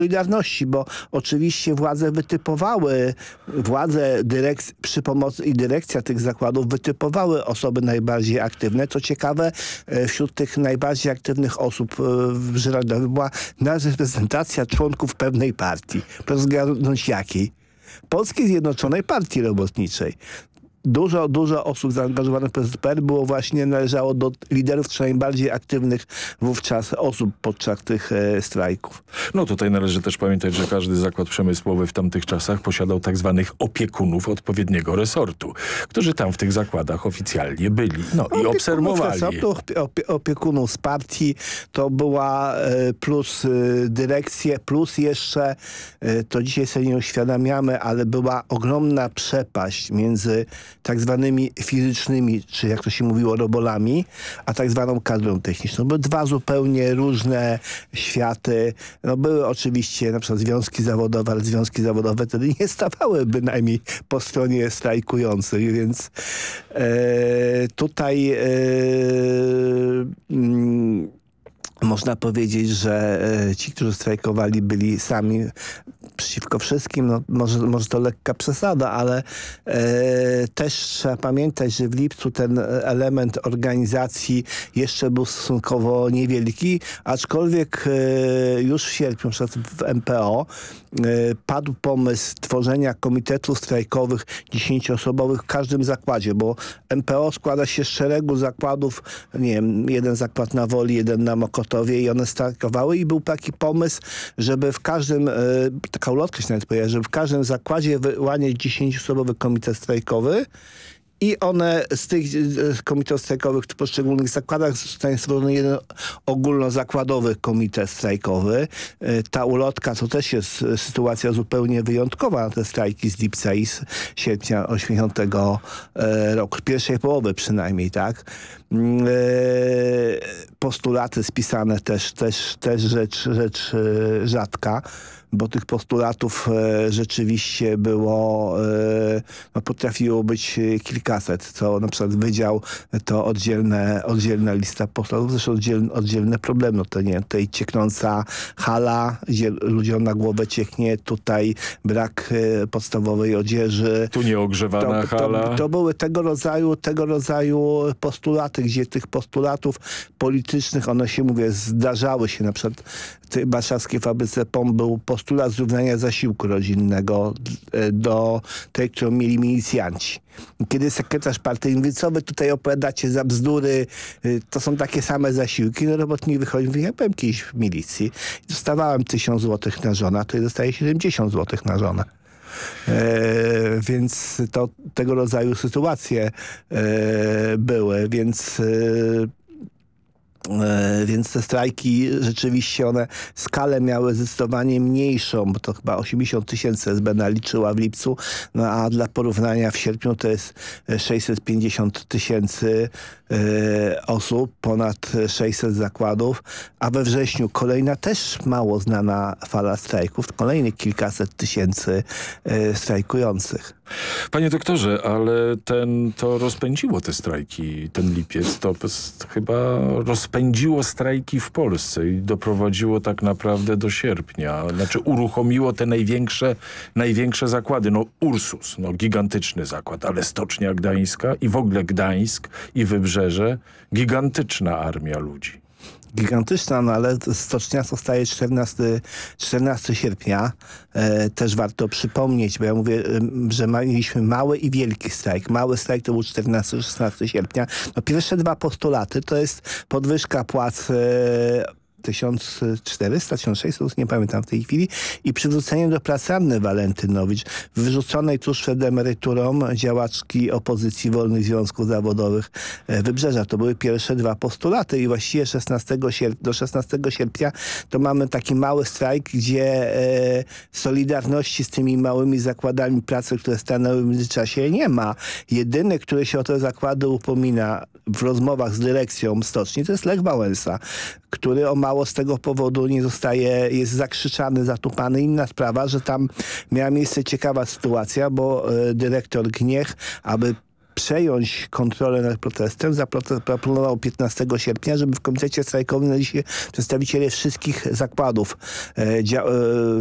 Solidarności, bo oczywiście władze przy pomocy i dyrekcja tych zakładów wytypowały osoby najbardziej aktywne. Co ciekawe, wśród tych najbardziej aktywnych osób w Żyrardowie była reprezentacja członków pewnej partii. Proszę zgadnąć jakiej? Polskiej Zjednoczonej Partii Robotniczej. Dużo osób zaangażowanych przez PRL należało do liderów czy najbardziej aktywnych wówczas osób podczas tych strajków. No tutaj należy też pamiętać, że każdy zakład przemysłowy w tamtych czasach posiadał tak zwanych opiekunów odpowiedniego resortu, którzy tam w tych zakładach oficjalnie byli. No i obserwowali. Opiekunów z partii to była plus dyrekcje, plus jeszcze, to dzisiaj sobie nie uświadamiamy, ale była ogromna przepaść między tak zwanymi fizycznymi, czy jak to się mówiło, robolami, a tak zwaną kadrą techniczną. Były dwa zupełnie różne światy. No były oczywiście na przykład związki zawodowe, ale związki zawodowe wtedy nie stawały bynajmniej po stronie strajkujących, więc tutaj można powiedzieć, że ci, którzy strajkowali, byli sami przeciwko wszystkim. No, może to lekka przesada, ale też trzeba pamiętać, że w lipcu ten element organizacji jeszcze był stosunkowo niewielki, aczkolwiek już w sierpniu, w MPO, padł pomysł tworzenia komitetów strajkowych 10-osobowych w każdym zakładzie, bo MPO składa się z szeregu zakładów, nie wiem, jeden zakład na Woli, jeden na Mokotowie i one strajkowały i był taki pomysł, żeby w każdym, taka ulotka się nawet pojawia, żeby w każdym zakładzie wyłaniać 10-osobowy komitet strajkowy i one z tych komitetów strajkowych w poszczególnych zakładach zostanie stworzony jeden ogólnozakładowy komitet strajkowy. Ta ulotka to też jest sytuacja zupełnie wyjątkowa na te strajki z lipca i z sierpnia 80 roku, pierwszej połowy przynajmniej, tak? Postulaty spisane też rzecz rzadka, bo tych postulatów rzeczywiście było, potrafiło być kilkaset, co na przykład wydział to oddzielna lista postulatów, zresztą oddzielne problemy. No to nie, tutaj cieknąca hala, gdzie ludziom na głowę cieknie, tutaj brak podstawowej odzieży. Tu nieogrzewana hala. To były tego rodzaju postulaty, gdzie tych postulatów politycznych, one się, zdarzały się. Na przykład w warszawskiej fabryce POM był postulat zrównania zasiłku rodzinnego do tej, którą mieli milicjanci. Kiedy sekretarz partyjny mówi, co wy tutaj opowiadacie za bzdury, to są takie same zasiłki, no robotnik wychodzi, mówi, ja byłem kiedyś w milicji, dostawałem 1000 złotych na żonę, a tutaj dostaję 70 złotych na żonę. Więc to tego rodzaju sytuacje były, więc te strajki rzeczywiście one skalę miały zdecydowanie mniejszą, bo to chyba 80 000 SB naliczyła w lipcu, no a dla porównania w sierpniu to jest 650 000 osób, ponad 600 zakładów, a we wrześniu kolejna też mało znana fala strajków, kolejnych kilkaset tysięcy strajkujących. Panie doktorze, ale to rozpędziło te strajki, ten lipiec, to chyba rozpędziło strajki w Polsce i doprowadziło tak naprawdę do sierpnia. Znaczy uruchomiło te największe zakłady. No Ursus, gigantyczny zakład, ale Stocznia Gdańska i w ogóle Gdańsk i Wybrzeże, gigantyczna armia ludzi. Gigantyczna, no ale stocznia zostaje 14 sierpnia. Też warto przypomnieć, bo ja mówię, że mieliśmy mały i wielki strajk. Mały strajk to był 14-16 sierpnia. No, pierwsze dwa postulaty to jest podwyżka płac 1400, 1600, nie pamiętam w tej chwili, i przywrócenie do pracy Anny Walentynowicz, wyrzuconej tuż przed emeryturą działaczki opozycji Wolnych Związków Zawodowych Wybrzeża. To były pierwsze dwa postulaty i właściwie do 16 sierpnia to mamy taki mały strajk, gdzie solidarności z tymi małymi zakładami pracy, które stanęły w międzyczasie, nie ma. Jedyny, który się o te zakłady upomina w rozmowach z dyrekcją stoczni, to jest Lech Wałęsa, który o mało z tego powodu jest zakrzyczany, zatupany. Inna sprawa, że tam miała miejsce ciekawa sytuacja, bo dyrektor Gniech, aby przejąć kontrolę nad protestem, zaproponował 15 sierpnia, żeby w komitecie strajkowym znaleźli się przedstawiciele wszystkich zakładów